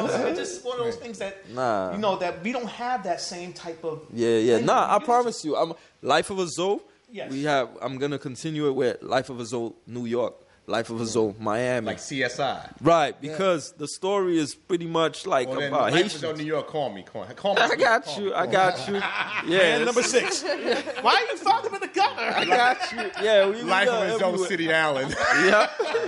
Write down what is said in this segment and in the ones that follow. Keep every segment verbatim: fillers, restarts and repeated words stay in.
know, so it's just one of those things that, nah. you know, that we don't have that same type of. Yeah, yeah. Nah, I promise you. I'm Life of a Zoe. Yes. We have. I'm gonna continue it with Life of a Zoe, New York. Life of a Zoe, Miami. Like C S I. Right, because yeah. the story is pretty much like well, about Life Haitians. of a Zoe, New York, call me. Call, call me. I got call you. Me, I got you. Yeah. Man, number six. Why are you fucking with the governor? I got you. Yeah, we Life we of a Zoe, City Island. Yeah.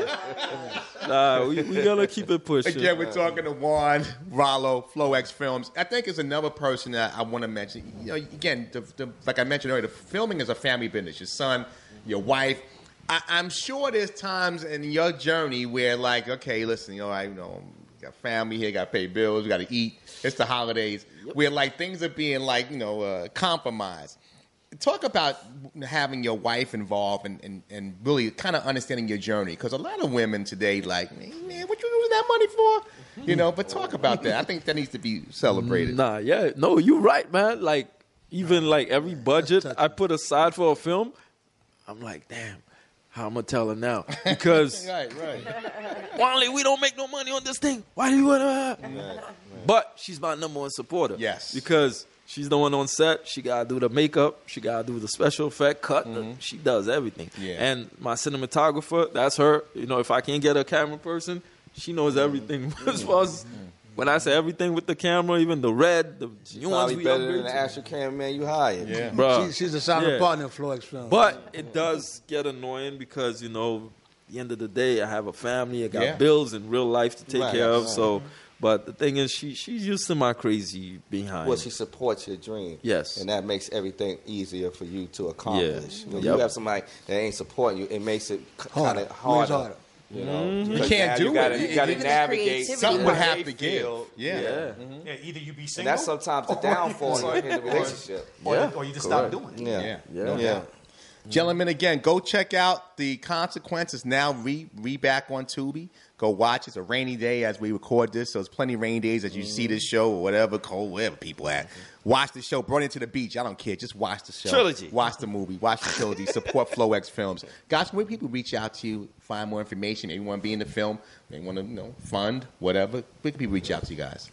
Nah, we we gonna keep it pushing. Again, we're talking to Juan Rollo, FlowX Films. I think it's another person that I want to mention. You know, again, the, the, like I mentioned earlier, the filming is a family business. Your son, your wife. I, I'm sure there's times in your journey where, like, okay, listen, you know, I you know, got family here, got to pay bills, we got to eat. It's the holidays, yep. where like things are being like, you know, uh, compromised. Talk about having your wife involved and, and, and really kind of understanding your journey, because a lot of women today, like, man, what you using that money for? You know, but talk about that. I think that needs to be celebrated. Nah, yeah, no, you're right, man. Like, even like every budget I put aside for a film, I'm like, damn. How I'm gonna tell her now? Because right, right. Wally, we don't make no money on this thing. Why do you wanna? Right, right. But she's my number one supporter. Yes, because she's the one on set. She gotta do the makeup. She gotta do the special effect cut. Mm-hmm. She does everything. Yeah. And my cinematographer, that's her. You know, if I can't get a camera person, she knows everything mm-hmm. as far as. Mm-hmm. When I say everything with the camera, even the red, the new ones we better than the actual cameraman you hired. Yeah, bro. She, she's a solid yeah. partner of FlowX Films. But it does get annoying because, you know, at the end of the day, I have a family, I got yeah. bills in real life to take right, care of. right. So, but the thing is, she she's used to my crazy behind. Well, she supports your dream. Yes, and that makes everything easier for you to accomplish. Yeah. When yep. you have somebody that ain't supporting you, it makes it kind of harder. harder. You know, mm-hmm. you can't do you gotta, it. You got to navigate. Something would have to give. Yeah. Yeah. Mm-hmm. yeah. Either you be single. And that's sometimes the downfall in the relationship. Or, yeah. or you just Correct. Stop doing it. Yeah. Yeah. yeah. No yeah. Gentlemen, again, go check out The Consequences. Now re, re back on Tubi. Go watch. It's a rainy day as we record this, so there's plenty of rainy days as you mm-hmm. see this show or whatever, cold, wherever people at. Watch the show. Brought into the beach. I don't care. Just watch the show. Trilogy. Watch the movie. Watch the trilogy. Support FlowX Films. Guys, where people reach out to you, find more information, maybe want to be in the film, they want to, you know, fund, whatever. Where can people reach out to you guys?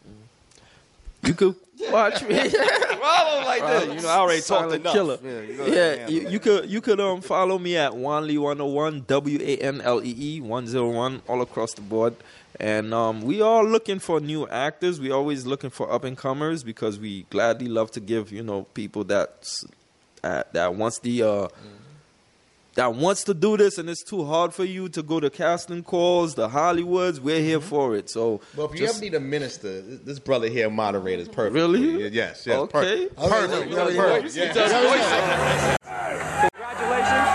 You could watch me. Follow like that. You know, I already talked enough. Killer. Yeah, you, yeah you, you could you could um follow me at Wanlee one oh one, W A N L E E one oh one, all across the board. And um, we are looking for new actors. We always looking for up and comers because we gladly love to give, you know, people that uh, that wants the uh, mm-hmm. that wants to do this, and it's too hard for you to go to casting calls, the Hollywoods. We're here mm-hmm. for it. So, well, if you just, ever need a minister, this brother here, moderator, is perfect. Really? Yes. yes okay. Perfect. Perfect. Okay. Perfect. Perfect. Yeah. Yeah. Yeah. Congratulations.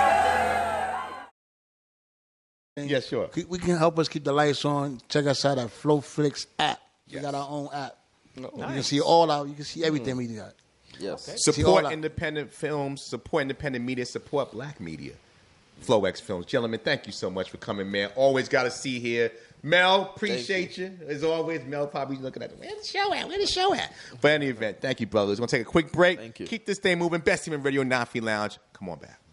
Yes, sure. We can help us keep the lights on. Check us out at FlowFlix app. Yes. We got our own app. Nice. You can see all our. You can see everything mm. we got. Yes. Okay. Support independent films. Support independent media. Support black media. FlowX Films. Gentlemen, thank you so much for coming, man. Always got to see here. Mel, appreciate you. you. As always, Mel probably looking at, where's the show at? Where's the show at? But any event, thank you, brothers. We're going to take a quick break. Thank you. Keep this thing moving. Best Team in Radio, Nafi Lounge. Come on back.